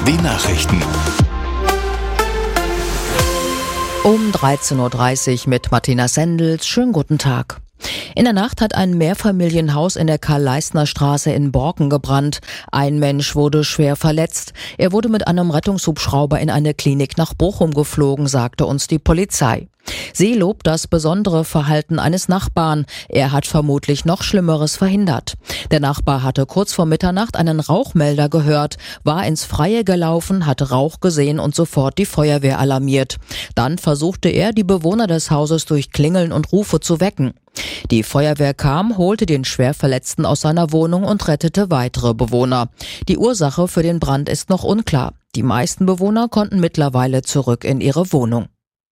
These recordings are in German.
Die Nachrichten. Um 13.30 Uhr mit Martina Sendels. Schönen guten Tag. In der Nacht hat ein Mehrfamilienhaus in der Karl-Leistner-Straße in Borken gebrannt. Ein Mensch wurde schwer verletzt. Er wurde mit einem Rettungshubschrauber in eine Klinik nach Bochum geflogen, sagte uns die Polizei. Sie lobt das besondere Verhalten eines Nachbarn. Er hat vermutlich noch Schlimmeres verhindert. Der Nachbar hatte kurz vor Mitternacht einen Rauchmelder gehört, war ins Freie gelaufen, hatte Rauch gesehen und sofort die Feuerwehr alarmiert. Dann versuchte er, die Bewohner des Hauses durch Klingeln und Rufe zu wecken. Die Feuerwehr kam, holte den Schwerverletzten aus seiner Wohnung und rettete weitere Bewohner. Die Ursache für den Brand ist noch unklar. Die meisten Bewohner konnten mittlerweile zurück in ihre Wohnung.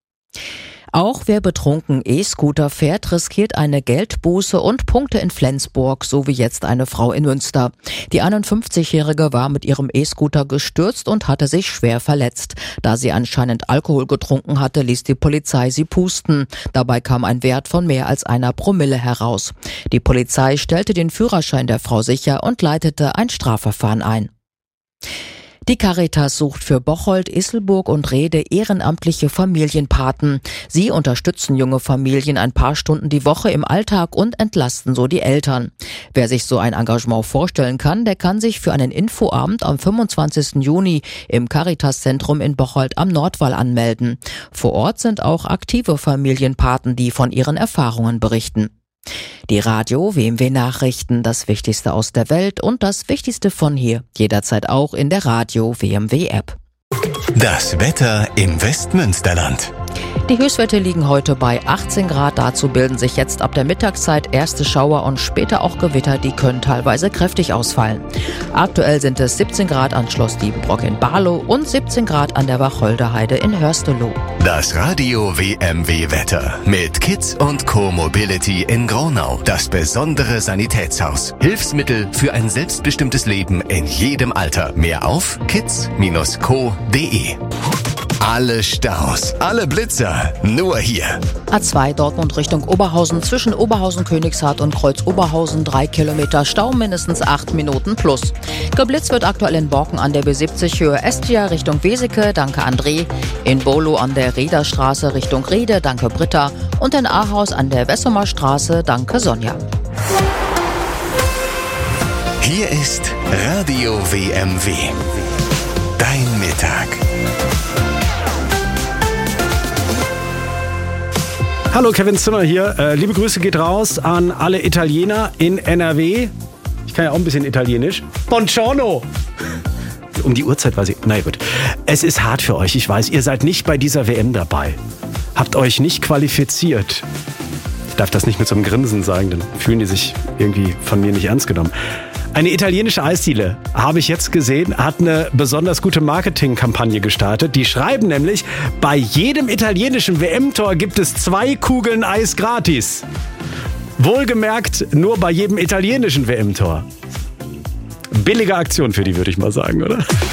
Auch wer betrunken E-Scooter fährt, riskiert eine Geldbuße und Punkte in Flensburg, so wie jetzt eine Frau in Münster. Die 51-Jährige war mit ihrem E-Scooter gestürzt und hatte sich schwer verletzt. Da sie anscheinend Alkohol getrunken hatte, ließ die Polizei sie pusten. Dabei kam ein Wert von mehr als 1 Promille heraus. Die Polizei stellte den Führerschein der Frau sicher und leitete ein Strafverfahren ein. Die Caritas sucht für Bocholt, Isselburg und Rhede ehrenamtliche Familienpaten. Sie unterstützen junge Familien ein paar Stunden die Woche im Alltag und entlasten so die Eltern. Wer sich so ein Engagement vorstellen kann, der kann sich für einen Infoabend am 25. Juni im Caritas-Zentrum in Bocholt am Nordwall anmelden. Vor Ort sind auch aktive Familienpaten, die von ihren Erfahrungen berichten. Die Radio WMW Nachrichten, das Wichtigste aus der Welt und das Wichtigste von hier, jederzeit auch in der Radio WMW App. Das Wetter im Westmünsterland. Die Höchstwerte liegen heute bei 18 Grad. Dazu bilden sich jetzt ab der Mittagszeit erste Schauer und später auch Gewitter, die können teilweise kräftig ausfallen. Aktuell sind es 17 Grad an Schloss Diebenbrock in Barlow und 17 Grad an der Wacholderheide in Hörstelow. Das Radio WMW Wetter mit Kids und Co Mobility in Gronau. Das besondere Sanitätshaus. Hilfsmittel für ein selbstbestimmtes Leben in jedem Alter. Mehr auf kids-co.de. Alle Staus, alle Blitzer, nur hier. A2 Dortmund Richtung Oberhausen, zwischen Oberhausen, Königshardt und Kreuz Oberhausen 3 Kilometer Stau, mindestens 8 Minuten plus. Geblitzt wird aktuell in Borken an der B70 Höhe Estia Richtung Weseke, danke André. In Bolo an der Riederstraße Richtung Riede, danke Britta. Und in Ahaus an der Wessumer Straße, danke Sonja. Hier ist Radio WMW. Dein Mittag. Hallo, Kevin Zimmer hier. Liebe Grüße geht raus an alle Italiener in NRW. Ich kann ja auch ein bisschen Italienisch. Buongiorno! Um die Uhrzeit weiß ich. Na gut. Es ist hart für euch. Ich weiß, ihr seid nicht bei dieser WM dabei. Habt euch nicht qualifiziert. Ich darf das nicht mit so einem Grinsen sagen, dann fühlen die sich irgendwie von mir nicht ernst genommen. Eine italienische Eisdiele, habe ich jetzt gesehen, hat eine besonders gute Marketingkampagne gestartet. Die schreiben nämlich, bei jedem italienischen WM-Tor gibt es 2 Kugeln Eis gratis. Wohlgemerkt, nur bei jedem italienischen WM-Tor. Billige Aktion für die, würde ich mal sagen, oder?